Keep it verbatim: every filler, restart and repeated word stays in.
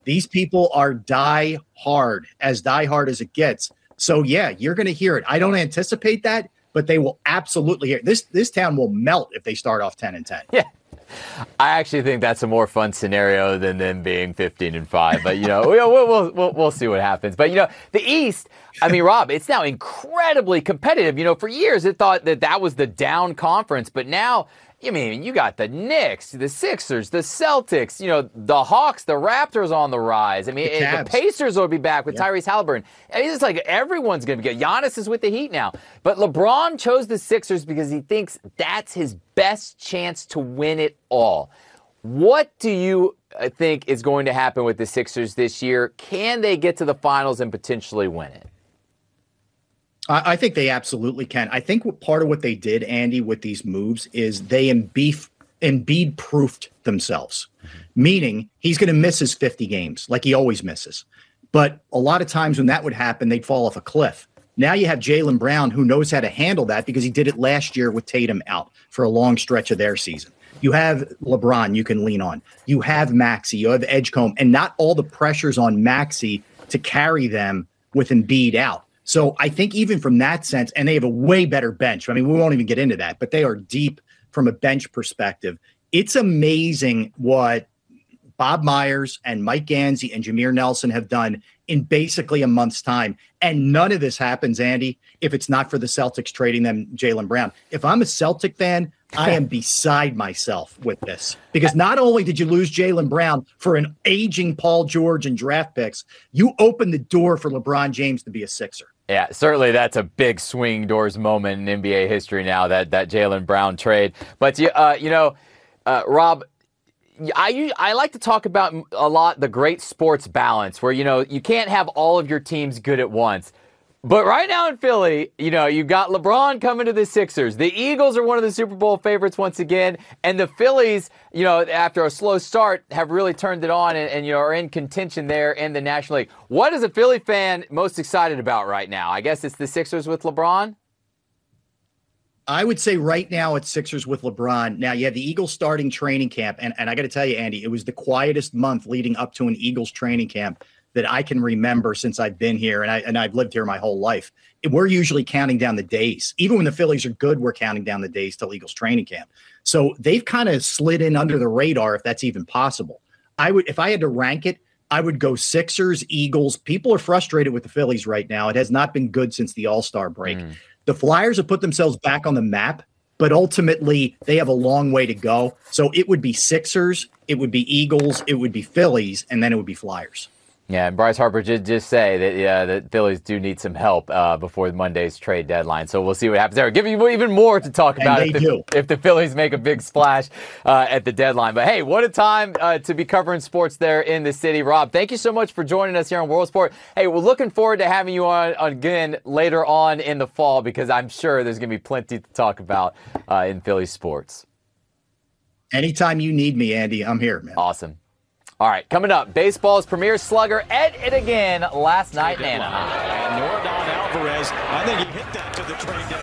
These people are die hard, as die hard as it gets. So, yeah, you're going to hear it. I don't anticipate that, but they will absolutely hear it. This, this town will melt if they start off ten and ten. Yeah. I actually think that's a more fun scenario than them being fifteen and five. But, you know, we'll, we'll, we'll, we'll see what happens. But, you know, the East, I mean, Rob, it's now incredibly competitive. You know, for years it thought that that was the down conference. But now, I mean, you got the Knicks, the Sixers, the Celtics, you know, the Hawks, the Raptors on the rise. I mean, the, the Pacers will be back with yeah. Tyrese Halliburton. I mean, it's like everyone's going to be good. Giannis is with the Heat now. But LeBron chose the Sixers because he thinks that's his best chance to win it all. What do you think is going to happen with the Sixers this year? Can they get to the finals and potentially win it? I think they absolutely can. I think what part of what they did, Andy, with these moves is they Embiid, Embiid proofed themselves, mm-hmm. meaning he's going to miss his fifty games like he always misses. But a lot of times when that would happen, they'd fall off a cliff. Now you have Jaylen Brown, who knows how to handle that because he did it last year with Tatum out for a long stretch of their season. You have LeBron you can lean on. You have Maxey. You have Edgecombe. And not all the pressures on Maxey to carry them with Embiid out. So I think even from that sense, and they have a way better bench. I mean, we won't even get into that, but they are deep from a bench perspective. It's amazing what Bob Myers and Mike Gansey and Jameer Nelson have done in basically a month's time. And none of this happens, Andy, if it's not for the Celtics trading them Jaylen Brown. If I'm a Celtic fan, I am beside myself with this because not only did you lose Jaylen Brown for an aging Paul George and draft picks, you opened the door for LeBron James to be a Sixer. Yeah, certainly that's a big swing doors moment in N B A history now, that that Jaylen Brown trade. But, uh, you know, uh, Rob, I, I like to talk about a lot the great sports balance where, you know, you can't have all of your teams good at once. But right now in Philly, you know, you've got LeBron coming to the Sixers. The Eagles are one of the Super Bowl favorites once again. And the Phillies, you know, after a slow start, have really turned it on and, and you know, are in contention there in the National League. What is a Philly fan most excited about right now? I guess it's the Sixers with LeBron? I would say right now it's Sixers with LeBron. Now, you have the Eagles starting training camp. And, and I got to tell you, Andy, it was the quietest month leading up to an Eagles training camp that I can remember since I've been here, and, I, and I've lived here my whole life. We're usually counting down the days. Even when the Phillies are good, we're counting down the days till Eagles training camp. So they've kind of slid in under the radar, if that's even possible. I would, if I had to rank it, I would go Sixers, Eagles. People are frustrated with the Phillies right now. It has not been good since the All-Star break. Mm. The Flyers have put themselves back on the map, but ultimately they have a long way to go. So it would be Sixers, it would be Eagles, it would be Phillies, and then it would be Flyers. Yeah, and Bryce Harper did just say that yeah, the Phillies do need some help uh, before Monday's trade deadline. So we'll see what happens there. We'll give you even more to talk about if the, if the Phillies make a big splash uh, at the deadline. But hey, what a time uh, to be covering sports there in the city. Rob, thank you so much for joining us here on World Sport. Hey, we're looking forward to having you on again later on in the fall because I'm sure there's going to be plenty to talk about uh, in Philly sports. Anytime you need me, Andy, I'm here, man. Awesome. All right, coming up, baseball's premier slugger ed it again last night in Anaheim. And Yordan Alvarez, I think he hit that to the trade deadline.